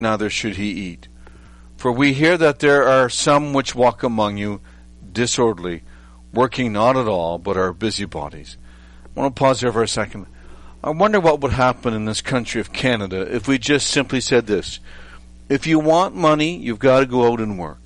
neither should he eat. For we hear that there are some which walk among you disorderly, working not at all, but are busybodies. I want to pause there for a second. I wonder what would happen in this country of Canada if we just simply said this: if you want money, you've got to go out and work.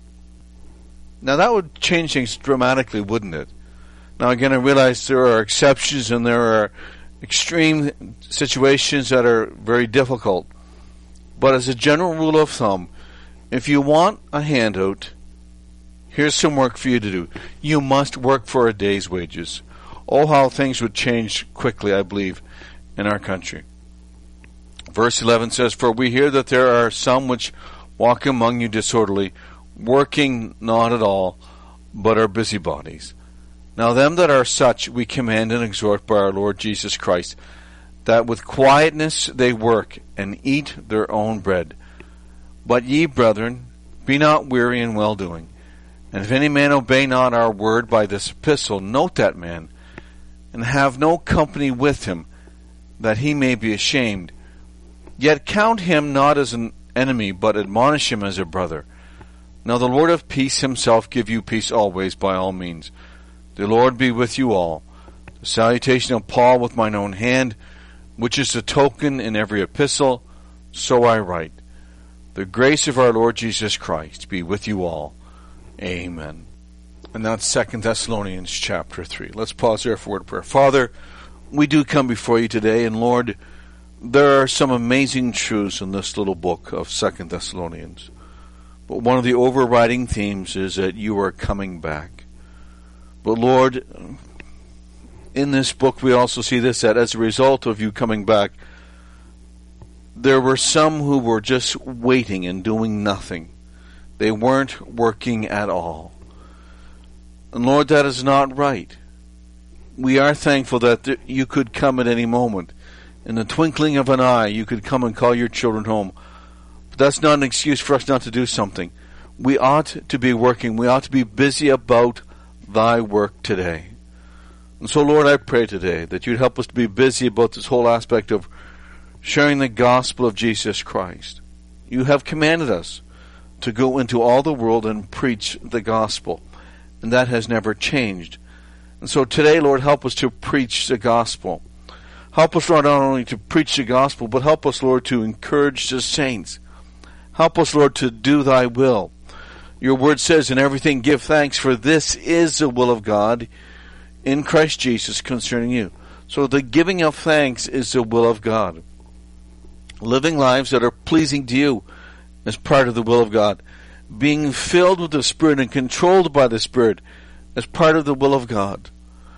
Now that would change things dramatically, wouldn't it? Now again, I realize there are exceptions and there are extreme situations that are very difficult. But as a general rule of thumb, if you want a handout, here's some work for you to do. You must work for a day's wages. Oh, how things would change quickly, I believe, in our country. Verse 11 says, For we hear that there are some which walk among you disorderly, working not at all, but are busybodies. Now them that are such we command and exhort by our Lord Jesus Christ, that with quietness they work, and eat their own bread. But ye, brethren, be not weary in well-doing. And if any man obey not our word by this epistle, note that man, and have no company with him, that he may be ashamed. Yet count him not as an enemy, but admonish him as a brother. Now the Lord of peace himself give you peace always by all means. The Lord be with you all. The salutation of Paul with mine own hand, which is the token in every epistle, so I write. The grace of our Lord Jesus Christ be with you all. Amen. And that's 2 Thessalonians chapter 3. Let's pause there for a word of prayer. Father, we do come before you today, and Lord, there are some amazing truths in this little book of 2 Thessalonians. But one of the overriding themes is that you are coming back. But Lord, in this book we also see this, that as a result of you coming back, there were some who were just waiting and doing nothing. They weren't working at all. And Lord, that is not right. We are thankful that you could come at any moment. In the twinkling of an eye, you could come and call your children home. But that's not an excuse for us not to do something. We ought to be working. We ought to be busy about thy work today. And so, Lord, I pray today that you'd help us to be busy about this whole aspect of sharing the gospel of Jesus Christ. You have commanded us to go into all the world and preach the gospel, and that has never changed. And so today, Lord, help us to preach the gospel. Help us, Lord, not only to preach the gospel, but help us, Lord, to encourage the saints. Help us, Lord, to do thy will. Your word says, in everything give thanks, for this is the will of God in Christ Jesus concerning you. So the giving of thanks is the will of God. Living lives that are pleasing to you is part of the will of God. Being filled with the Spirit and controlled by the Spirit is part of the will of God.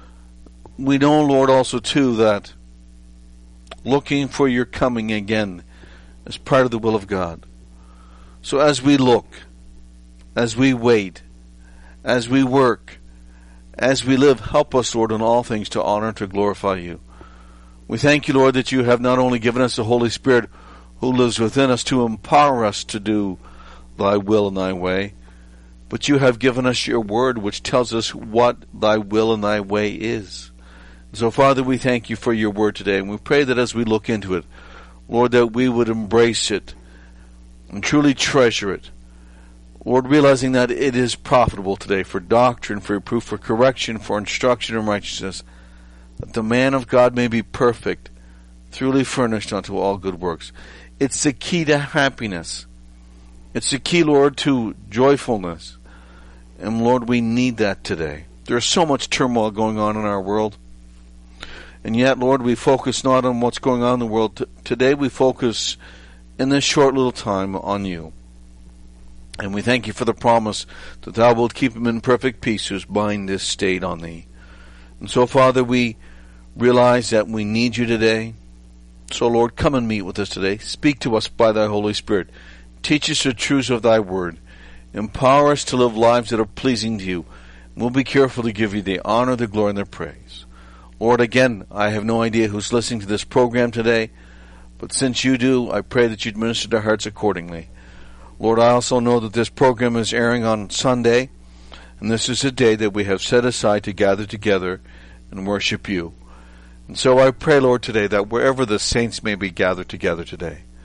We know, Lord, also too that looking for your coming again is part of the will of God. So as we look, as we wait, as we work, as we live, help us, Lord, in all things to honor and to glorify you. We thank you, Lord, that you have not only given us the Holy Spirit who lives within us to empower us to do thy will and thy way, but you have given us your word which tells us what thy will and thy way is. So, Father, we thank you for your word today, and we pray that as we look into it, Lord, that we would embrace it and truly treasure it. Lord, realizing that it is profitable today for doctrine, for reproof, for correction, for instruction in righteousness, that the man of God may be perfect, truly furnished unto all good works. It's the key to happiness. It's the key, Lord, to joyfulness. And Lord, we need that today. There's so much turmoil going on in our world. And yet, Lord, we focus not on what's going on in the world. Today we focus in this short little time on you. And we thank you for the promise that thou wilt keep him in perfect peace whose mind is stayed on thee. And so, Father, we realize that we need you today. So, Lord, come and meet with us today. Speak to us by thy Holy Spirit. Teach us the truths of thy word. Empower us to live lives that are pleasing to you. And we'll be careful to give you the honor, the glory, and the praise. Lord, again, I have no idea who's listening to this program today, but since you do, I pray that you'd minister to their hearts accordingly. Lord, I also know that this program is airing on Sunday, and this is a day that we have set aside to gather together and worship you. And so I pray, Lord, today that wherever the saints may be gathered together today,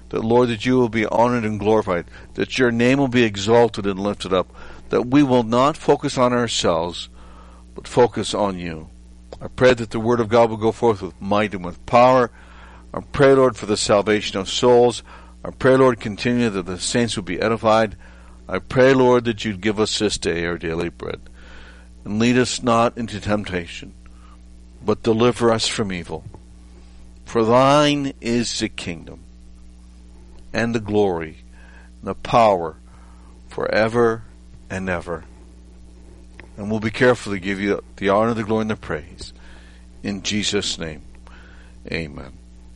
that, Lord, that you will be honored and glorified, that your name will be exalted and lifted up, that we will not focus on ourselves, but focus on you. I pray that the word of God will go forth with might and with power. I pray, Lord, for the salvation of souls. I pray, Lord, continue that the saints will be edified. I pray, Lord, that you'd give us this day our daily bread, and lead us not into temptation, but deliver us from evil. For thine is the kingdom, and the glory, and the power, forever and ever. And we'll be careful to give you the honor, the glory, and the praise. In Jesus' name, amen.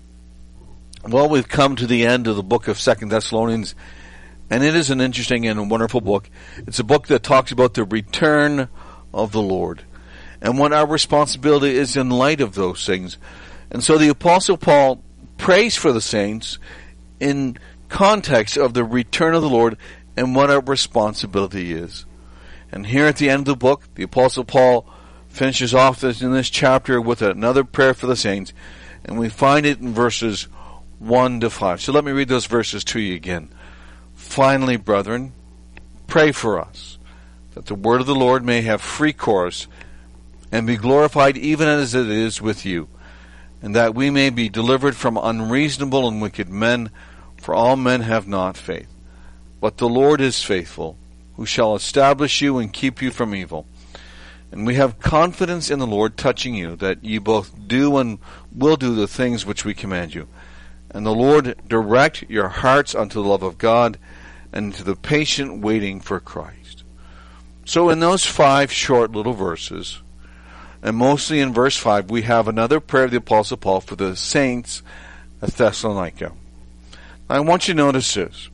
Well, we've come to the end of the book of 2 Thessalonians, and it is an interesting and a wonderful book. It's a book that talks about the return of the Lord and what our responsibility is in light of those things. And so the Apostle Paul prays for the saints in context of the return of the Lord and what our responsibility is. And here at the end of the book, the Apostle Paul finishes off in this chapter with another prayer for the saints, and we find it in verses 1 to 5. So let me read those verses to you again. Finally, brethren, pray for us, that the word of the Lord may have free course and be glorified even as it is with you, and that we may be delivered from unreasonable and wicked men, for all men have not faith. But the Lord is faithful, who shall establish you and keep you from evil. And we have confidence in the Lord touching you, that ye both do and will do the things which we command you. And the Lord direct your hearts unto the love of God and to the patient waiting for Christ. So in those 5 short little verses, and mostly in verse 5, we have another prayer of the Apostle Paul for the saints at Thessalonica. Now, I want you to notice this.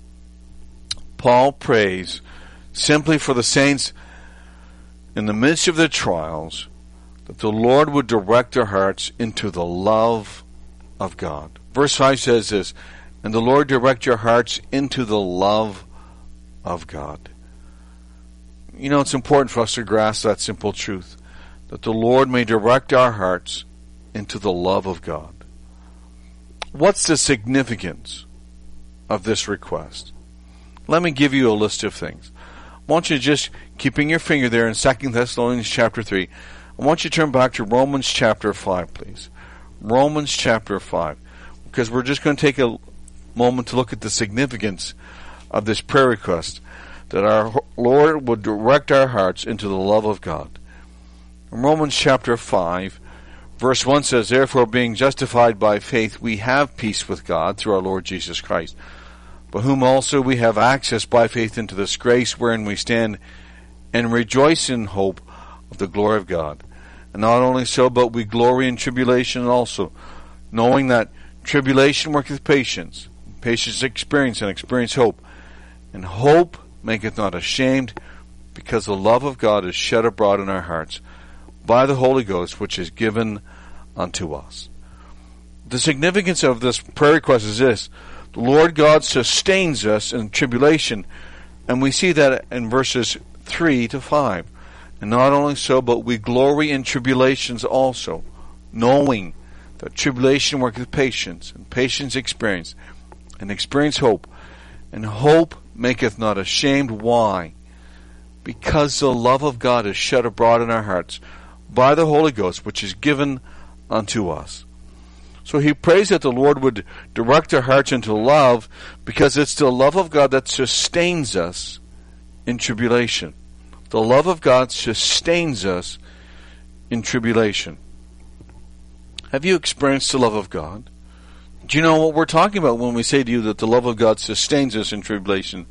Paul prays simply for the saints in the midst of their trials, that the Lord would direct their hearts into the love of God. Verse 5 says this, and the Lord direct your hearts into the love of God. You know, it's important for us to grasp that simple truth, that the Lord may direct our hearts into the love of God. What's the significance of this request? Let me give you a list of things. I want you to just, keeping your finger there in 2 Thessalonians chapter 3, I want you to turn back to Romans chapter 5, please. Romans chapter 5. Because we're just going to take a moment to look at the significance of this prayer request, that our Lord would direct our hearts into the love of God. In Romans chapter 5, verse 1 says, therefore, being justified by faith, we have peace with God through our Lord Jesus Christ, by whom also we have access by faith into this grace wherein we stand, and rejoice in hope of the glory of God. And not only so, but we glory in tribulation also, knowing that tribulation worketh patience, patience experience, and experience hope. And hope maketh not ashamed, because the love of God is shed abroad in our hearts by the Holy Ghost, which is given unto us. The significance of this prayer request is this: the Lord God sustains us in tribulation, and we see that in verses 3 to 5. And not only so, but we glory in tribulations also, knowing that tribulation worketh patience, and patience experience, and experience hope. And hope maketh not ashamed. Why? Because the love of God is shed abroad in our hearts by the Holy Ghost, which is given unto us. So he prays that the Lord would direct our hearts into love, because it's the love of God that sustains us in tribulation. The love of God sustains us in tribulation. Have you experienced the love of God? Do you know what we're talking about when we say to you that the love of God sustains us in tribulation?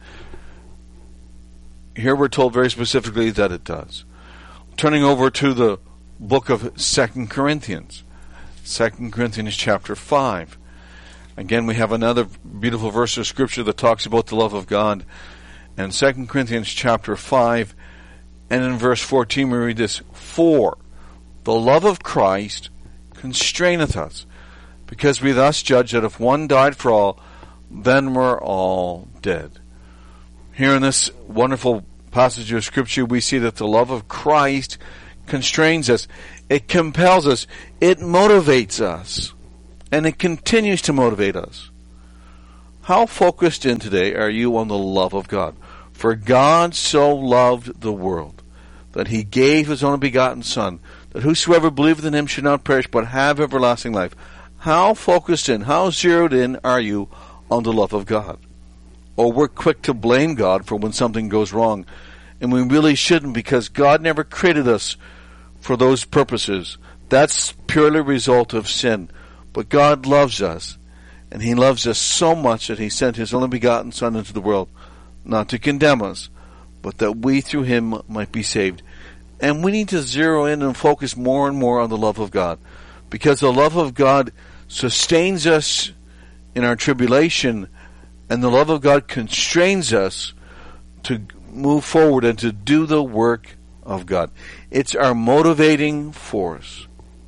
Here we're told very specifically that it does. Turning over to the book of 2 Corinthians. 2 Corinthians chapter 5. Again, we have another beautiful verse of Scripture that talks about the love of God. And 2 Corinthians chapter 5, and in verse 14 we read this: for the love of Christ constraineth us, because we thus judge that if one died for all, then we're all dead. Here in this wonderful passage of Scripture, we see that the love of Christ constrains us. It compels us. It motivates us. And it continues to motivate us. How focused in today are you on the love of God? For God so loved the world that he gave his only begotten Son, that whosoever believeth in him should not perish but have everlasting life. How focused in, how zeroed in are you on the love of God? Or we're quick to blame God for when something goes wrong, and we really shouldn't, because God never created us for those purposes. That's purely a result of sin. But God loves us, and he loves us so much that he sent his only begotten Son into the world, not to condemn us, but that we through him might be saved. And we need to zero in and focus more and more on the love of God, because the love of God sustains us in our tribulation, and the love of God constrains us to move forward and to do the work of God. It's our motivating force.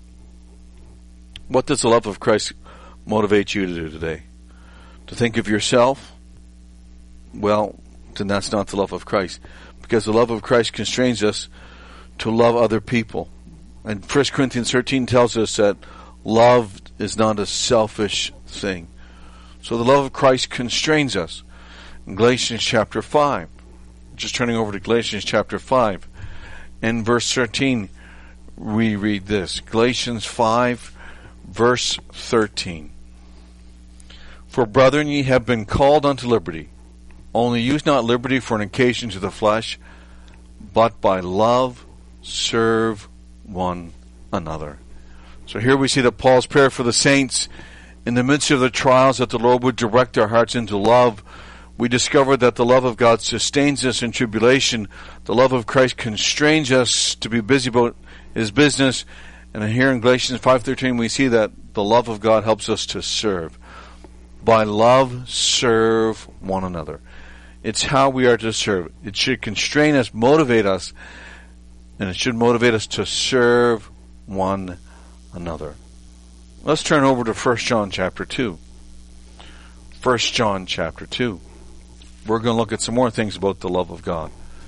What does the love of Christ motivate you to do today? To think of yourself? Well, then that's not the love of Christ, because the love of Christ constrains us to love other people. And 1 Corinthians 13 tells us that love is not a selfish thing. So the love of Christ constrains us. In Galatians chapter 5, just turning over to Galatians chapter 5, and verse 13, we read this. Galatians 5, verse 13. For brethren, ye have been called unto liberty. Only use not liberty for an occasion to the flesh, but by love serve one another. So here we see that Paul's prayer for the saints in the midst of the trials, that the Lord would direct our hearts into love. We discover that the love of God sustains us in tribulation. The love of Christ constrains us to be busy about his business. And here in Galatians 5:13 we see that the love of God helps us to serve. By love serve one another. It's how we are to serve. It should constrain us, motivate us, and it should motivate us to serve one another. Let's turn over to 1 John chapter 2. 1 John chapter 2. We're going to look at some more things about the love of God.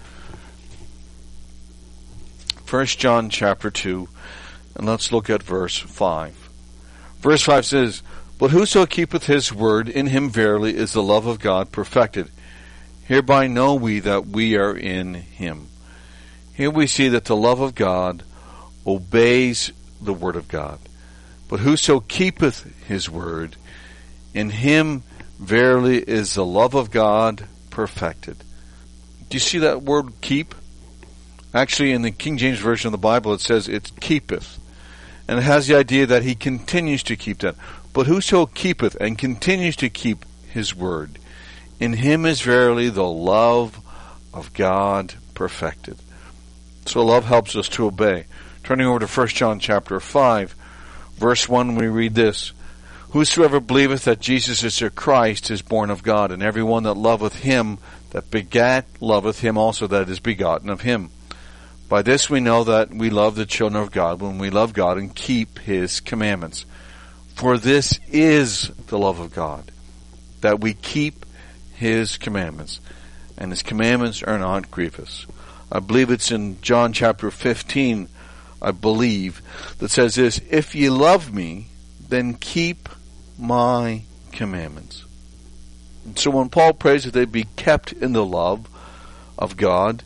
1 John chapter 2, and let's look at verse 5. Verse 5 says, But whoso keepeth his word, in him verily is the love of God perfected. Hereby know we that we are in him. Here we see that the love of God obeys the word of God. But whoso keepeth his word, in him verily is the love of God perfected. Do you see that word keep? Actually, in the King James Version of the Bible, it says it keepeth. And it has the idea that he continues to keep that. But whoso keepeth and continues to keep his word, in him is verily the love of God perfected. So love helps us to obey. Turning over to 1 John chapter 5, verse 1, we read this. Whosoever believeth that Jesus is the Christ is born of God, and every one that loveth him that begat loveth him also that is begotten of him. By this we know that we love the children of God, when we love God and keep his commandments. For this is the love of God, that we keep his commandments, and his commandments are not grievous. I believe it's in John chapter 15, I believe, that says this, If ye love me, then keep my commandments. And so when Paul prays that they be kept in the love of God,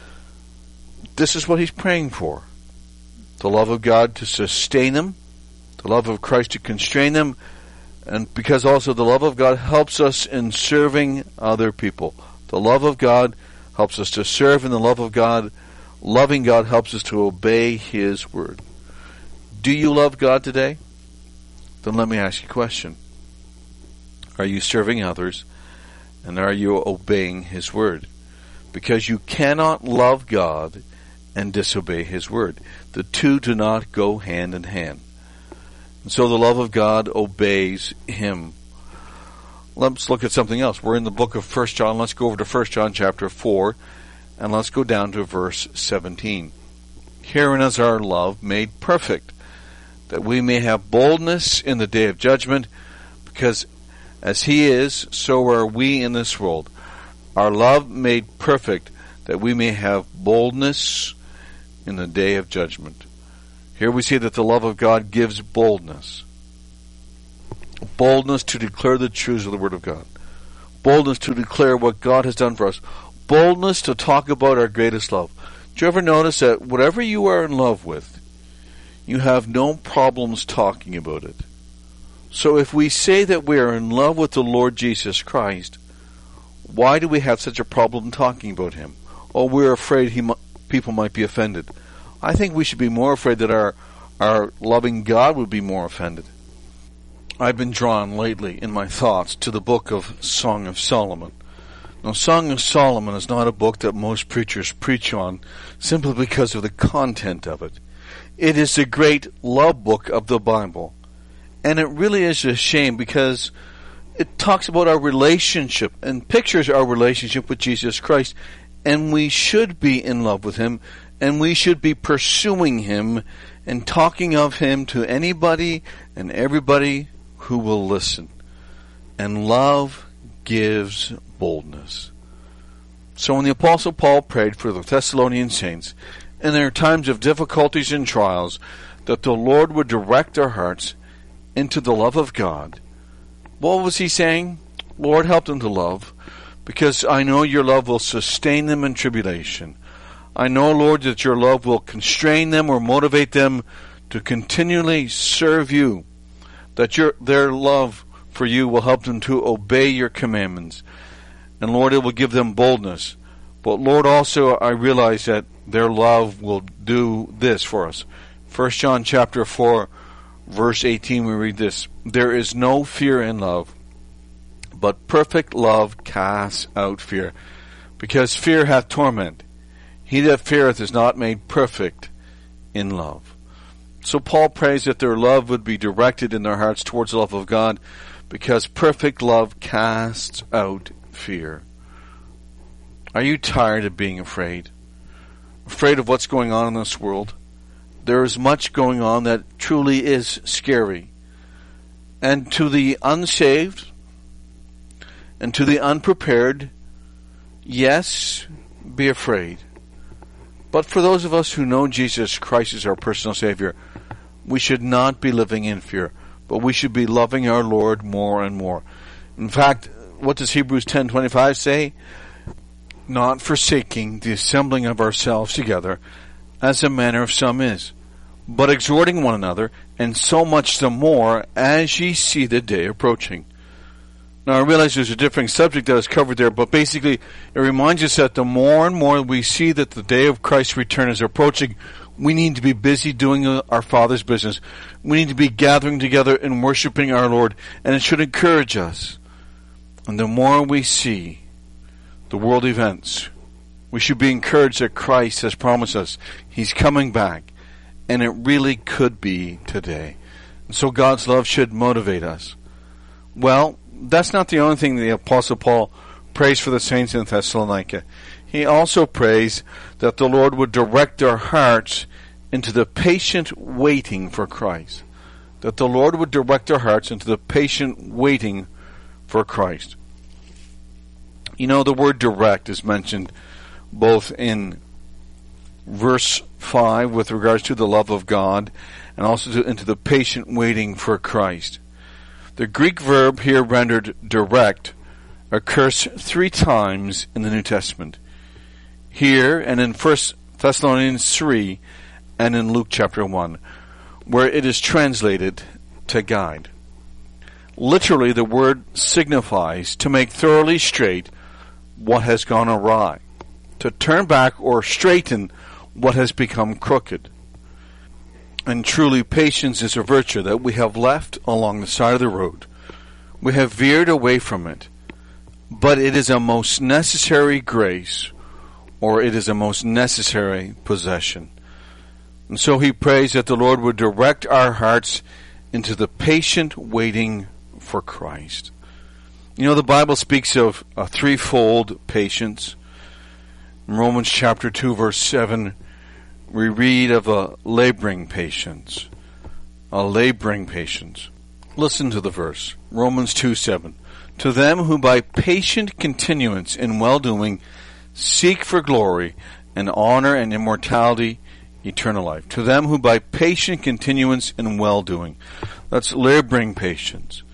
this is what he's praying for. The love of God to sustain them, the love of Christ to constrain them, and because also the love of God helps us in serving other people. The love of God helps us to serve, and the love of God, loving God, helps us to obey his word. Do you love God today? Then let me ask you a question. Are you serving others, and are you obeying his word? Because you cannot love God and disobey his word. The two do not go hand in hand. And so the love of God obeys him. Let's look at something else. We're in the book of 1 John. Let's go over to 1 John chapter 4, and let's go down to verse 17. Herein is our love made perfect, that we may have boldness in the day of judgment, because as he is, so are we in this world. Our love made perfect, that we may have boldness in the day of judgment. Here we see that the love of God gives boldness. Boldness to declare the truths of the Word of God. boldness to declare what God has done for us, boldness to talk about our greatest love. Do you ever notice that whatever you are in love with, you have no problems talking about it? So if we say that we are in love with the Lord Jesus Christ, why do we have such a problem talking about him? Oh, we're afraid people might be offended. I think we should be more afraid that our loving God would be more offended. I've been drawn lately in my thoughts to the book of Song of Solomon. Now, Song of Solomon is not a book that most preachers preach on simply because of the content of it. It is the great love book of the Bible. And it really is a shame because it talks about our relationship and pictures our relationship with Jesus Christ. And we should be in love with him, and we should be pursuing him and talking of him to anybody and everybody who will listen. And love gives boldness. So when the Apostle Paul prayed for the Thessalonian saints in their times of difficulties and trials, that the Lord would direct their hearts into the love of God, what was he saying? Lord, help them to love, because I know your love will sustain them in tribulation. I know, Lord, that your love will constrain them or motivate them to continually serve you, that their love for you will help them to obey your commandments. And Lord, it will give them boldness. But Lord, also I realize that their love will do this for us. 1 John chapter 4, verse 18, we read this: there is no fear in love, but perfect love casts out fear, because fear hath torment. He that feareth is not made perfect in love. So Paul prays that their love would be directed in their hearts towards the love of God, because perfect love casts out fear. Are you tired of being afraid? Afraid of what's going on in this world? There is much going on that truly is scary. And to the unsaved and to the unprepared, yes, be afraid. But for those of us who know Jesus Christ as our personal Savior, we should not be living in fear, but we should be loving our Lord more and more. In fact, what does Hebrews 10:25 say? Not forsaking the assembling of ourselves together, as the manner of some is, but exhorting one another, and so much the more as ye see the day approaching. Now I realize there's a different subject that is covered there, but basically it reminds us that the more and more we see that the day of Christ's return is approaching, we need to be busy doing our Father's business. We need to be gathering together and worshiping our Lord, and it should encourage us. And the more we see the world events, we should be encouraged that Christ has promised us He's coming back, and it really could be today. And so God's love should motivate us. Well, that's not the only thing the Apostle Paul prays for the saints in Thessalonica. He also prays that the Lord would direct their hearts into the patient waiting for Christ. That the Lord would direct their hearts into the patient waiting for Christ. You know, the word direct is mentioned both in verse 5 with regards to the love of God, and also into the patient waiting for Christ. The Greek verb here rendered direct occurs 3 times in the New Testament. Here and in 1 Thessalonians 3 and in Luke chapter 1, where it is translated to guide. Literally, the word signifies to make thoroughly straight what has gone awry, to turn back or straighten what has become crooked. And truly, patience is a virtue that we have left along the side of the road. We have veered away from it, but it is a most necessary grace, or it is a most necessary possession. And so he prays that the Lord would direct our hearts into the patient waiting for Christ. You know, the Bible speaks of a threefold patience. In Romans chapter 2, verse 7, we read of a laboring patience. A laboring patience. Listen to the verse. Romans 2:7. To them who by patient continuance in well-doing seek for glory and honor and immortality, eternal life. To them who by patient continuance in well-doing. That's laboring patience.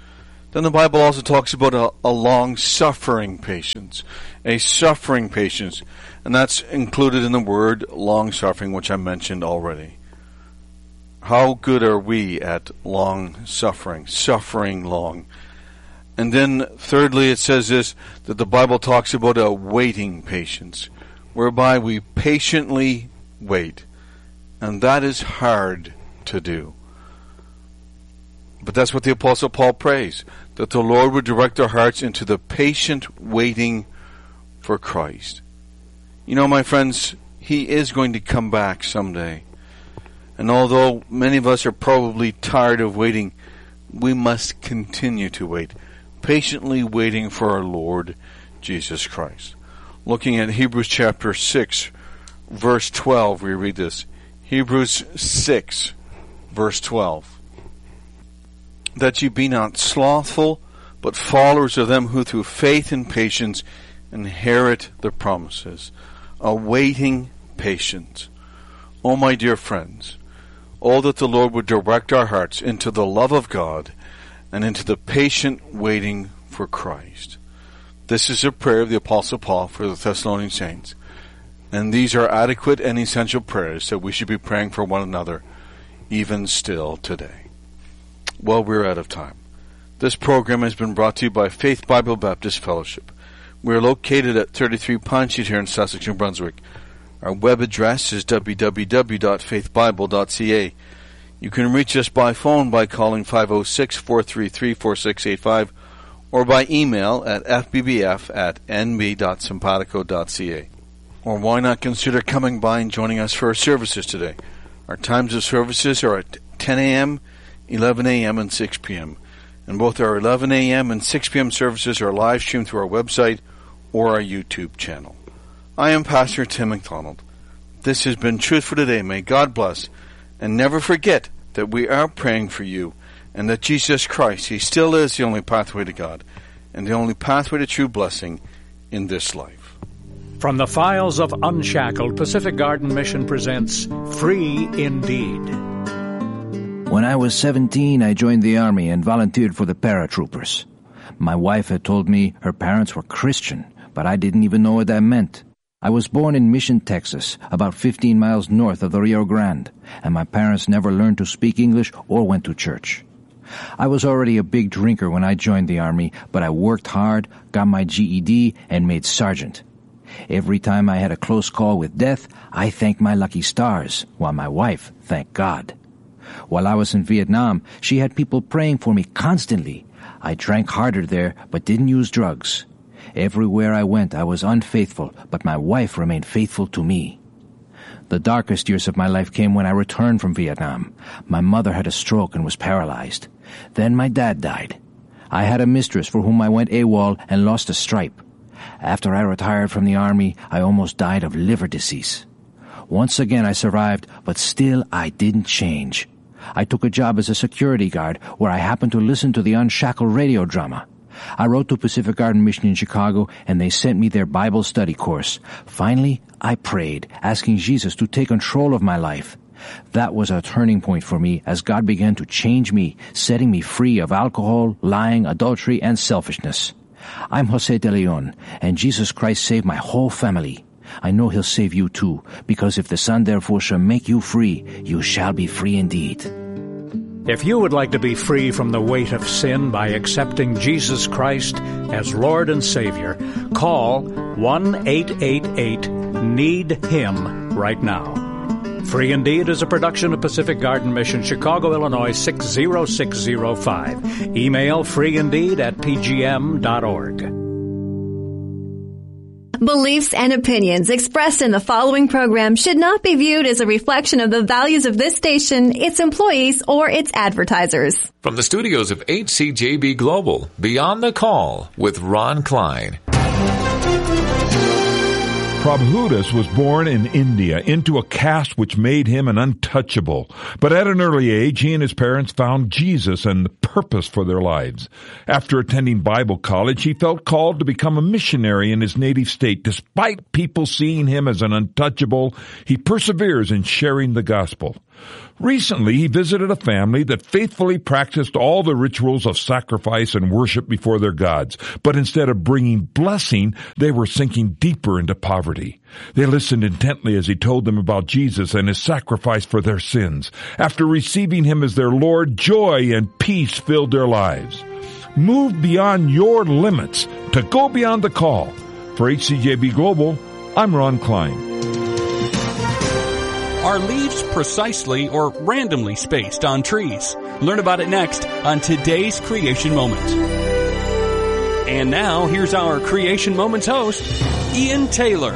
Then the Bible also talks about a long-suffering patience, a suffering patience, and that's included in the word long-suffering, which I mentioned already. How good are we at long-suffering, suffering long? And then thirdly, it says this, that the Bible talks about a waiting patience, whereby we patiently wait. And that is hard to do. But that's what the Apostle Paul prays, that the Lord would direct our hearts into the patient waiting for Christ. You know, my friends, He is going to come back someday. And although many of us are probably tired of waiting, we must continue to wait, patiently waiting for our Lord Jesus Christ. Looking at Hebrews chapter 6, verse 12, we read this. Hebrews 6, verse 12. That ye be not slothful, but followers of them who through faith and patience inherit the promises. A waiting patience. Oh, my dear friends, oh, that the Lord would direct our hearts into the love of God and into the patient waiting for Christ. This is a prayer of the Apostle Paul for the Thessalonian saints. And these are adequate and essential prayers that we should be praying for one another, even still today. Well, we're out of time. This program has been brought to you by Faith Bible Baptist Fellowship. We are located at 33 Pine Street here in Sussex, New Brunswick. Our web address is www.faithbible.ca. You can reach us by phone by calling 506-433-4685 or by email at fbbf@nb.simpatico.ca. Or why not consider coming by and joining us for our services today? Our times of services are at 10 a.m., 11 a.m. and 6 p.m. And both our 11 a.m. and 6 p.m. services are live streamed through our website or our YouTube channel. I am Pastor Tim McDonald. This has been Truth for Today. May God bless. And never forget that we are praying for you and that Jesus Christ, He still is the only pathway to God and the only pathway to true blessing in this life. From the files of Unshackled, Pacific Garden Mission presents Free Indeed. When I was 17, I joined the Army and volunteered for the paratroopers. My wife had told me her parents were Christian, but I didn't even know what that meant. I was born in Mission, Texas, about 15 miles north of the Rio Grande, and my parents never learned to speak English or went to church. I was already a big drinker when I joined the Army, but I worked hard, got my GED, and made sergeant. Every time I had a close call with death, I thanked my lucky stars, while my wife thanked God. While I was in Vietnam, she had people praying for me constantly. I drank harder there, but didn't use drugs. Everywhere I went, I was unfaithful, but my wife remained faithful to me. The darkest years of my life came when I returned from Vietnam. My mother had a stroke and was paralyzed. Then my dad died. I had a mistress for whom I went AWOL and lost a stripe. After I retired from the Army, I almost died of liver disease. Once again I survived, but still I didn't change. I took a job as a security guard where I happened to listen to the Unshackled radio drama. I wrote to Pacific Garden Mission in Chicago, and they sent me their Bible study course. Finally, I prayed, asking Jesus to take control of my life. That was a turning point for me as God began to change me, setting me free of alcohol, lying, adultery, and selfishness. I'm Jose de Leon, and Jesus Christ saved my whole family. I know He'll save you too, because if the Son therefore shall make you free, you shall be free indeed. If you would like to be free from the weight of sin by accepting Jesus Christ as Lord and Savior, call 1-888-NEED-HIM right now. Free Indeed is a production of Pacific Garden Mission, Chicago, Illinois 60605. Email freeindeed@pgm.org. Beliefs and opinions expressed in the following program should not be viewed as a reflection of the values of this station, its employees, or its advertisers. From the studios of HCJB Global, Beyond the Call with Ron Klein. Prabhudas was born in India into a caste which made him an untouchable. But at an early age, he and his parents found Jesus and the purpose for their lives. After attending Bible college, he felt called to become a missionary in his native state. Despite people seeing him as an untouchable, he perseveres in sharing the gospel. Recently, he visited a family that faithfully practiced all the rituals of sacrifice and worship before their gods, but instead of bringing blessing, they were sinking deeper into poverty. They listened intently as he told them about Jesus and his sacrifice for their sins. After receiving him as their Lord, joy and peace filled their lives. Move beyond your limits to go beyond the call. For HCJB Global, I'm Ron Klein. Are leaves precisely or randomly spaced on trees? Learn about it next on today's Creation Moment. And now, here's our Creation Moments host, Ian Taylor.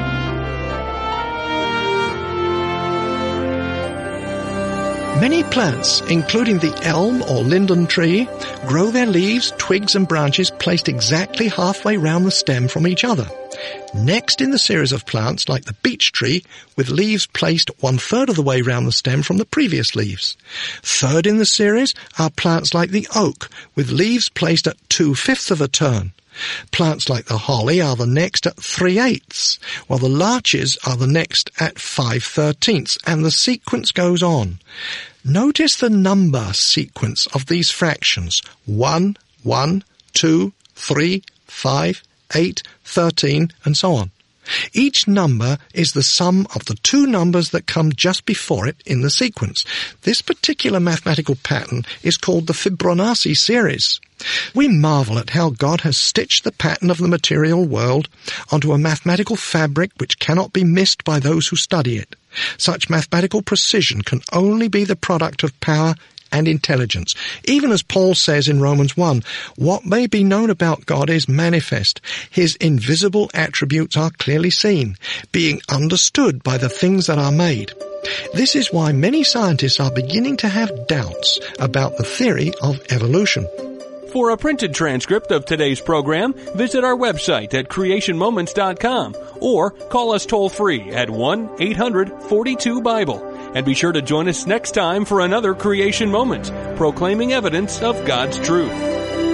Many plants, including the elm or linden tree, grow their leaves, twigs and branches placed exactly halfway round the stem from each other. Next in the series of plants, like the beech tree, with leaves placed 1/3 of the way round the stem from the previous leaves. Third in the series are plants like the oak, with leaves placed at 2/5 of a turn. Plants like the holly are the next at 3/8, while the larches are the next at 5/13, and the sequence goes on. Notice the number sequence of these fractions: 1, 1, 2, 3, 5, 8, 13, and so on. Each number is the sum of the two numbers that come just before it in the sequence. This particular mathematical pattern is called the Fibonacci series. We marvel at how God has stitched the pattern of the material world onto a mathematical fabric which cannot be missed by those who study it. Such mathematical precision can only be the product of power and intelligence. Even as Paul says in Romans 1, what may be known about God is manifest. His invisible attributes are clearly seen, being understood by the things that are made. This is why many scientists are beginning to have doubts about the theory of evolution. For a printed transcript of today's program, visit our website at creationmoments.com or call us toll-free at 1-800-42-BIBLE. And be sure to join us next time for another Creation Moment, proclaiming evidence of God's truth.